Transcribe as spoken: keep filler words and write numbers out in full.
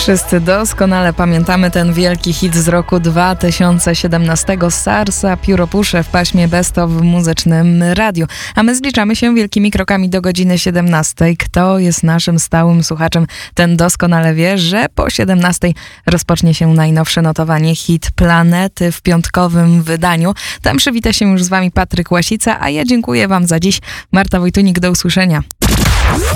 Wszyscy doskonale pamiętamy ten wielki hit z roku dwa tysiące siedemnastego Sarsa Pióropusze w paśmie Best of w Muzycznym Radiu. A my zliczamy się wielkimi krokami do godziny siedemnastej. Kto jest naszym stałym słuchaczem, ten doskonale wie, że po siedemnastej rozpocznie się najnowsze notowanie Hit Planety w piątkowym wydaniu. Tam przywita się już z wami Patryk Łasica, a ja dziękuję wam za dziś. Marta Wojtunik, do usłyszenia.